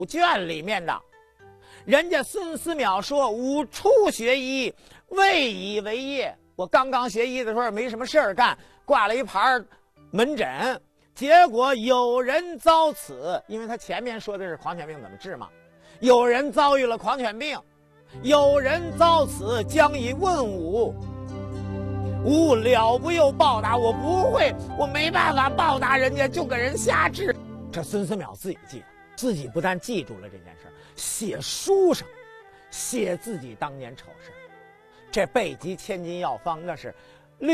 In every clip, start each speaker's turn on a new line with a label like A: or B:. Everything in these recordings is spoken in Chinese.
A: 卷里面的。人家孙思邈说：“吾初学医，未以为业。”我刚刚学医的时候没什么事儿干，挂了一盘门诊，结果有人遭此，因为他前面说的是狂犬病怎么治嘛，有人遭遇了狂犬病，有人遭此，将以问吾，吾了不又报答。我不会，我没办法报答人家，就给人瞎治。这孙思邈自己记得，自己不但记住了这件事，写书上写自己当年丑事。这北极千金药方那是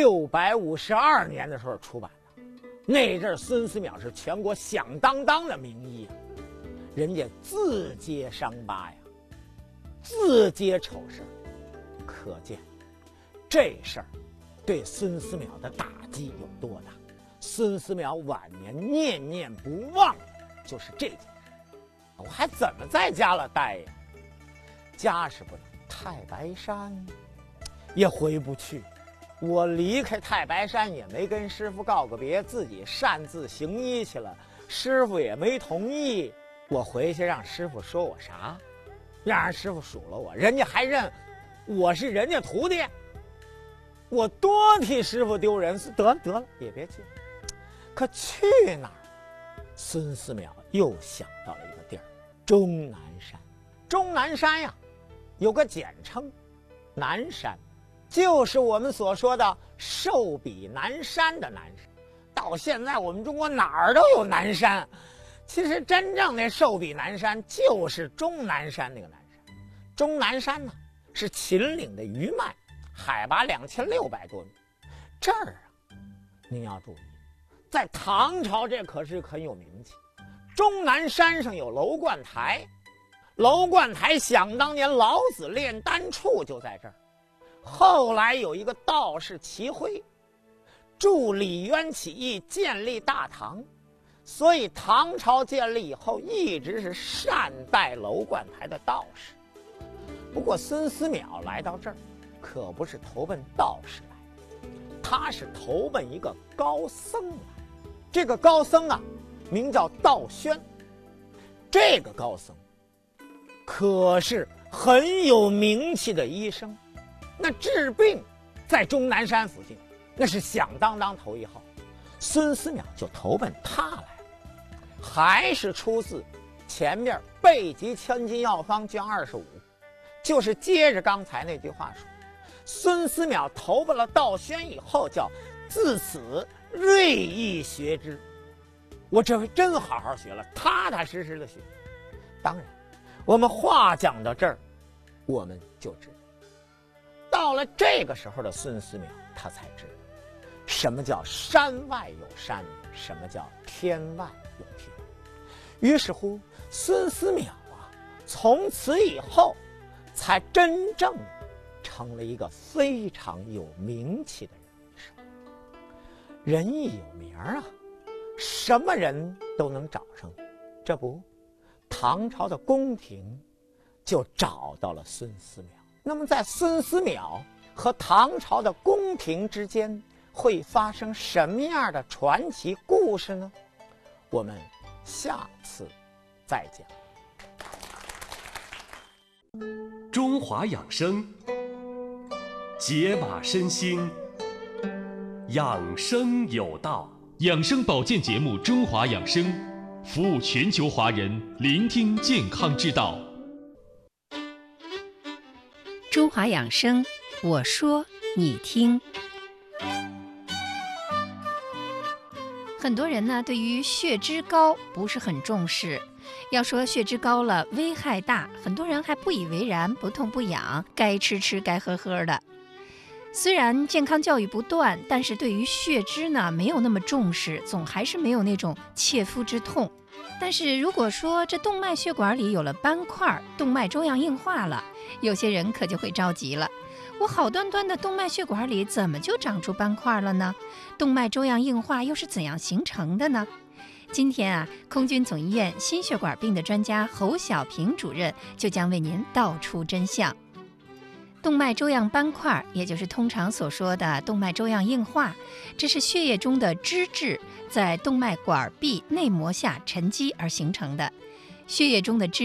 A: 652年的时候出版的，那阵孙思邈是全国响当当的名医，人家自揭伤疤呀，自揭丑事，可见这事儿对孙思邈的打击有多大。孙思邈晚年念念不忘的就是这件事。我还怎么在家了待呀？家是不能，太白山也回不去。我离开太白山也没跟师傅告个别，自己擅自行医去了，师傅也没同意。我回去让师傅说我啥？让人师傅数了我，人家还认我是人家徒弟，我多替师傅丢人。得了，也别去。可去哪儿？孙思邈又想到了一个地儿，终南山。终南山呀，有个简称南山，就是我们所说的寿比南山的南山。到现在我们中国哪儿都有南山，其实真正的寿比南山就是终南山那个南山。终南山呢是秦岭的余脉，海拔2600多米。这儿啊，您要注意，在唐朝这可是很有名气。终南山上有楼观台，楼观台想当年老子炼丹处就在这儿。后来有一个道士齐辉助李渊起义，建立大唐，所以唐朝建立以后一直是善待楼观台的道士。不过孙思邈来到这儿可不是投奔道士来的，他是投奔一个高僧来。这个高僧啊名叫道宣，这个高僧可是很有名气的医生，那治病在终南山附近那是响当当头一号。孙思邈就投奔他来了，还是出自前面北极千金药方卷25，就是接着刚才那句话说，孙思邈投奔了道宣以后，叫自此锐意学之。我这回真好好学了，踏踏实实的学。当然我们话讲到这儿，我们就知道到了这个时候的孙思邈，他才知道什么叫山外有山，什么叫天外有天。于是乎孙思邈啊，从此以后才真正成了一个非常有名气的人。人一有名啊，什么人都能找上。这不，唐朝的宫廷就找到了孙思邈。那么在孙思邈和唐朝的宫廷之间会发生什么样的传奇故事呢？我们下次再讲。
B: 中华养生，解码身心，养生有道。
C: 养生保健节目《中华养生》，服务全球华人，聆听健康之道。
D: 中华养生，我说你听。很多人呢，对于血脂高不是很重视。要说血脂高了危害大，很多人还不以为然，不痛不痒，该吃吃，该喝喝的。虽然健康教育不断，但是对于血脂呢没有那么重视，总还是没有那种切肤之痛。但是如果说这动脉血管里有了斑块，动脉粥样硬化了，有些人可就会着急了。我好端端的动脉血管里怎么就长出斑块了呢？动脉粥样硬化又是怎样形成的呢？今天啊，空军总医院心血管病的专家侯小平主任就将为您道出真相。动脉粥样斑块，也就是通常所说的动脉粥样硬化，这是血液中的脂质在动脉管壁内膜下沉积而形成的。血液中的脂